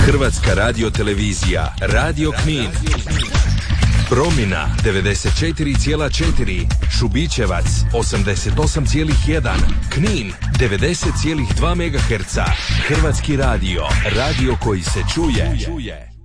Hrvatska radiotelevizija, Radio Knin. Promina 94,4, Šubićevac 88,1, Knin 90,2 MHz. Hrvatski radio, radio koji se čuje.